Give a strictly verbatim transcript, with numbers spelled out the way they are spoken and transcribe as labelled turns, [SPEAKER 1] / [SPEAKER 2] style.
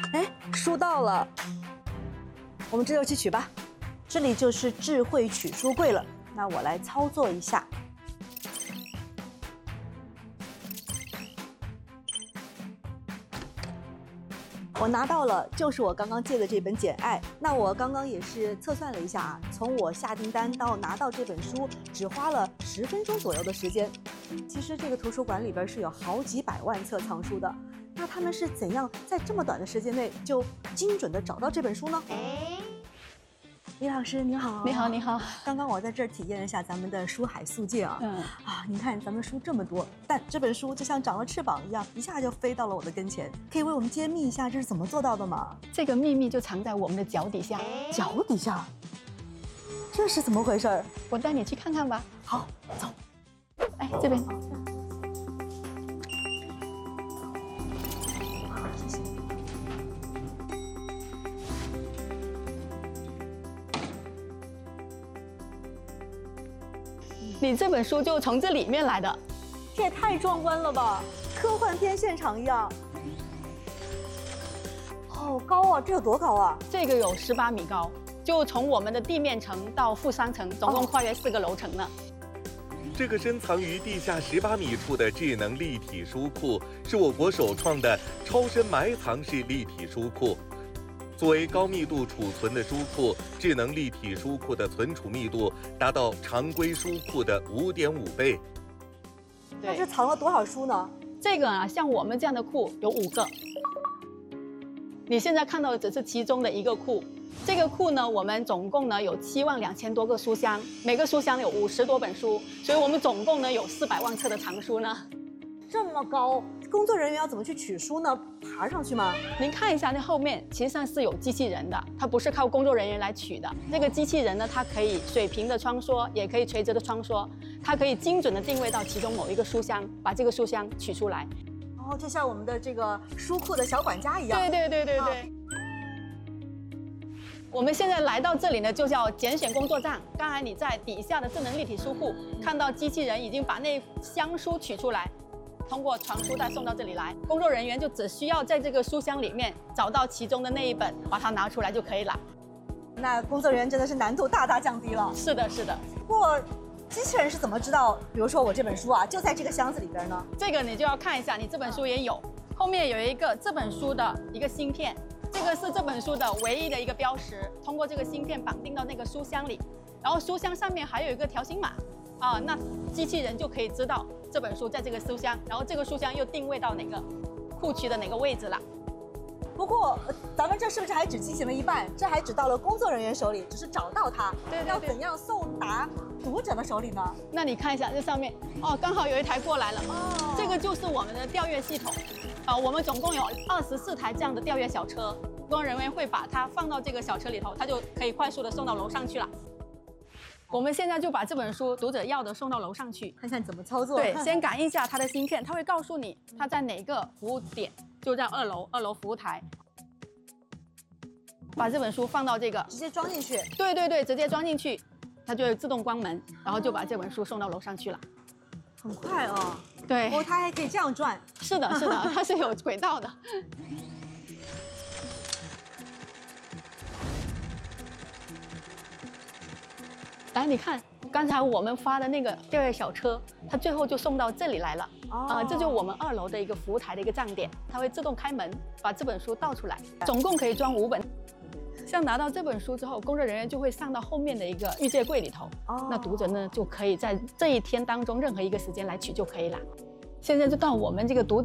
[SPEAKER 1] 哎，书到了，我们这就去取吧。这里就是智慧取书柜了。那我来操作一下。我拿到了，就是我刚刚借的这本《简爱》。那我刚刚也是测算了一下啊，从我下订单到拿到这本书，只花了十分钟左右的时间。其实这个图书馆里边是有好几百万册藏书的，那他们是怎样在这么短的时间内就精准的找到这本书呢？李老师你好，
[SPEAKER 2] 你好，你好。
[SPEAKER 1] 刚刚我在这儿体验了一下咱们的书海速记啊，
[SPEAKER 2] 嗯
[SPEAKER 1] 啊，你看咱们书这么多，但这本书就像长了翅膀一样，一下就飞到了我的跟前。可以为我们揭秘一下这是怎么做到的吗？
[SPEAKER 2] 这个秘密就藏在我们的脚底下。
[SPEAKER 1] 脚底下，这是怎么回事？
[SPEAKER 2] 我带你去看看吧。
[SPEAKER 1] 好，走。
[SPEAKER 2] 哎，这边。
[SPEAKER 1] 谢谢。
[SPEAKER 2] 你这本书就从这里面来的，
[SPEAKER 1] 这也太壮观了吧，科幻片现场一样。好高啊，这有多高啊？
[SPEAKER 2] 这个有十八米高，就从我们的地面层到负三层，总共跨越四个楼层呢。
[SPEAKER 3] 这个深藏于地下十八米处的智能立体书库，是我国首创的超深埋藏式立体书库。作为高密度储存的书库，智能立体书库的存储密度达到常规书库的五点五倍。
[SPEAKER 1] 那这藏了多少书呢？
[SPEAKER 2] 这个啊，像我们这样的库有五个。你现在看到的只是其中的一个库。这个库呢，我们总共呢有七万两千多个书箱，每个书箱有五十多本书，所以我们总共呢有四百万册的藏书呢。
[SPEAKER 1] 这么高，工作人员要怎么去取书呢？爬上去吗？
[SPEAKER 2] 您看一下，那后面其实上是有机器人的，它不是靠工作人员来取的。这个机器人呢，它可以水平的穿梭，也可以垂直的穿梭，它可以精准的定位到其中某一个书箱，把这个书箱取出来。
[SPEAKER 1] 哦，就像我们的这个书库的小管家一样。
[SPEAKER 2] 对对对对对。啊，我们现在来到这里呢，就叫拣选工作站。刚才你在底下的智能立体书库看到机器人已经把那箱书取出来，通过传输带送到这里来，工作人员就只需要在这个书箱里面找到其中的那一本，把它拿出来就可以了。
[SPEAKER 1] 那工作人员真的是难度大大降低了。
[SPEAKER 2] 是的，是的。
[SPEAKER 1] 不过，机器人是怎么知道，比如说我这本书啊，就在这个箱子里边呢？
[SPEAKER 2] 这个你就要看一下，你这本书也有，后面有一个这本书的一个芯片。这个是这本书的唯一的一个标识，通过这个芯片绑定到那个书箱里，然后书箱上面还有一个条形码，啊，那机器人就可以知道这本书在这个书箱，然后这个书箱又定位到哪个库区的哪个位置了。
[SPEAKER 1] 不过，咱们这是不是还只进行了一半？这还只到了工作人员手里，只是找到它。
[SPEAKER 2] 对对对。
[SPEAKER 1] 要怎样送达读者的手里呢？
[SPEAKER 2] 那你看一下这上面，哦，刚好有一台过来了。哦。这个就是我们的调阅系统。啊，我们总共有二十四台这样的调阅小车，工作人员会把它放到这个小车里头，它就可以快速的送到楼上去了。我们现在就把这本书读者要的送到楼上去，
[SPEAKER 1] 看看怎么操作。
[SPEAKER 2] 对，先感应一下它的芯片，它会告诉你它在哪个服务点，就在二楼，二楼服务台。把这本书放到这个，
[SPEAKER 1] 直接装进去。
[SPEAKER 2] 对对对，直接装进去，它就会自动关门，然后就把这本书送到楼上去了。
[SPEAKER 1] 很快哦。
[SPEAKER 2] 对。
[SPEAKER 1] 哦，它还可以这样转。
[SPEAKER 2] 是的，是的，它是有轨道的。来，你看，刚才我们发的那个调阅小车，它最后就送到这里来了。啊、哦呃，这就是我们二楼的一个服务台的一个站点，它会自动开门，把这本书倒出来，总共可以装五本。像拿到这本书之后，工作人员就会上到后面的一个预借柜里头。哦。那读者呢，就可以在这一天当中任何一个时间来取就可以了。现在就到我们这个读者